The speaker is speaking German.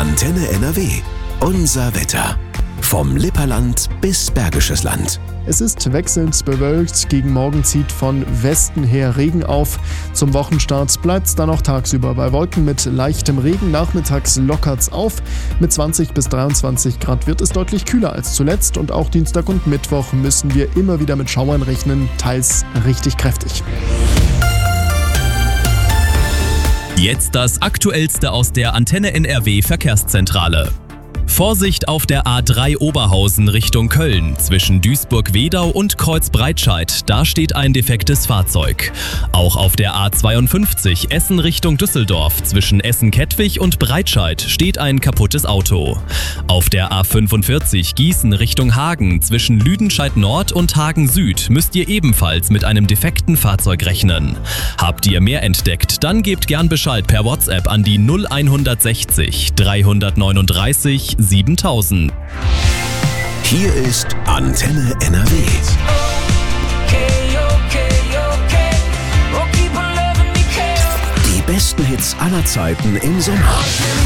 Antenne NRW. Unser Wetter. Vom Lipperland bis Bergisches Land. Es ist wechselnd bewölkt, gegen Morgen zieht von Westen her Regen auf. Zum Wochenstart bleibt es dann auch tagsüber bei Wolken mit leichtem Regen. Nachmittags lockert's auf. Mit 20 bis 23 Grad wird es deutlich kühler als zuletzt. Und auch Dienstag und Mittwoch müssen wir immer wieder mit Schauern rechnen, teils richtig kräftig. Jetzt das Aktuellste aus der Antenne NRW Verkehrszentrale. Vorsicht auf der A3 Oberhausen Richtung Köln zwischen Duisburg-Wedau und Kreuzbreitscheid. Da steht ein defektes Fahrzeug. Auch auf der A52 Essen Richtung Düsseldorf zwischen Essen-Kettwig und Breitscheid steht ein kaputtes Auto. Auf der A45 Gießen Richtung Hagen zwischen Lüdenscheid Nord und Hagen Süd müsst ihr ebenfalls mit einem defekten Fahrzeug rechnen. Habt ihr mehr entdeckt, dann gebt gern Bescheid per WhatsApp an die 0160 339 7000. Hier ist Antenne NRW. Die besten Hits aller Zeiten im Sommer.